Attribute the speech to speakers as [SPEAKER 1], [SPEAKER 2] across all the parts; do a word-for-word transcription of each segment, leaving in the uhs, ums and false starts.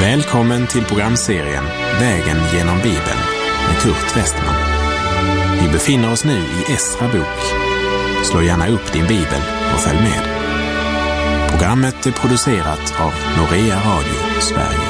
[SPEAKER 1] Välkommen till programserien Vägen genom Bibeln med Kurt Westman. Vi befinner oss nu i Esra bok. Slå gärna upp din bibel och följ med. Programmet är producerat av Norea Radio Sverige.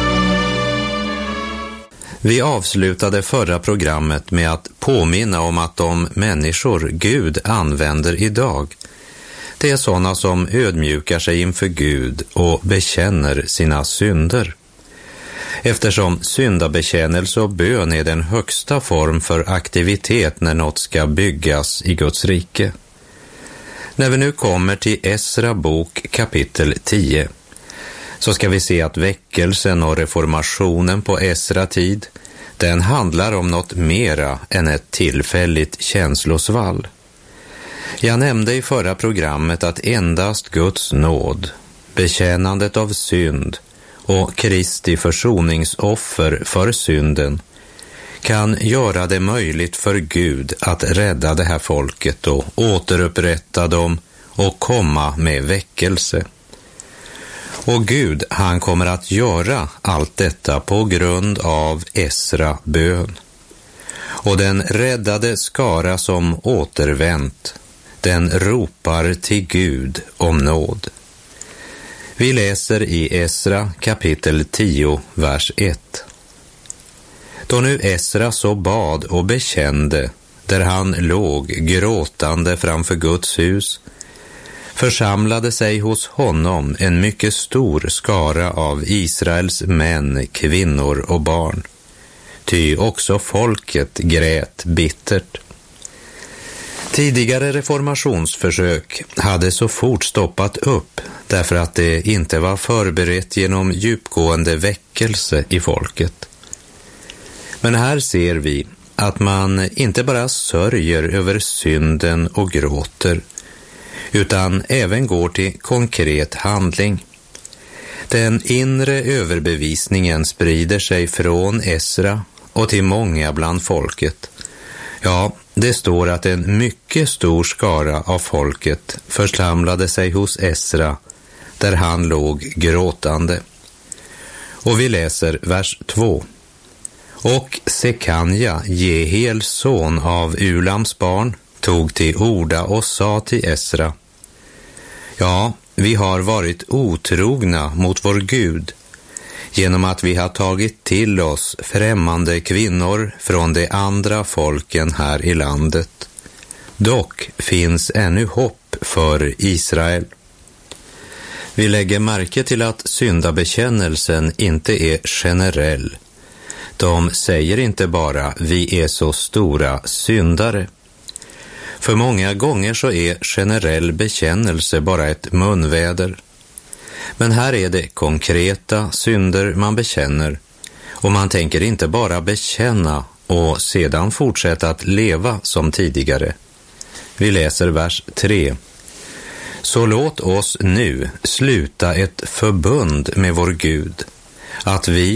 [SPEAKER 2] Vi avslutade förra programmet med att påminna om att de människor Gud använder idag, det är sådana som ödmjukar sig inför Gud och bekänner sina synder. Eftersom syndabekännelse och bön är den högsta form för aktivitet när något ska byggas i Guds rike. När vi nu kommer till Esra bok kapitel tio så ska vi se att väckelsen och reformationen på Esra tid, den handlar om något mera än ett tillfälligt känslosvall. Jag nämnde i förra programmet att endast Guds nåd, bekännandet av synd och Kristi försoningsoffer för synden kan göra det möjligt för Gud att rädda det här folket och återupprätta dem och komma med väckelse. Och Gud, han kommer att göra allt detta på grund av Esra bön. Och den räddade skara som återvänt, den ropar till Gud om nåd. Vi läser i Esra kapitel tio, vers ett. Då nu Esra så bad och bekände, där han låg gråtande framför Guds hus, församlade sig hos honom en mycket stor skara av Israels män, kvinnor och barn. Ty också folket grät bittert. Tidigare reformationsförsök hade så fort stoppat upp därför att det inte var förberett genom djupgående väckelse i folket. Men här ser vi att man inte bara sörjer över synden och gråter, utan även går till konkret handling. Den inre överbevisningen sprider sig från Esra och till många bland folket. Ja, det står att en mycket stor skara av folket församlade sig hos Esra, där han låg gråtande. Och vi läser vers två. Och Sekanja, Jehiels son av Ulams barn, tog till orda och sa till Esra: Ja, vi har varit otrogna mot vår Gud genom att vi har tagit till oss främmande kvinnor från de andra folken här i landet. Dock finns ännu hopp för Israel. Vi lägger märke till att syndabekännelsen inte är generell. De säger inte bara vi är så stora syndare. För många gånger så är generell bekännelse bara ett munväder. Men här är det konkreta synder man bekänner, och man tänker inte bara bekänna och sedan fortsätta att leva som tidigare. Vi läser vers tre. Så låt oss nu sluta ett förbund med vår Gud, att vi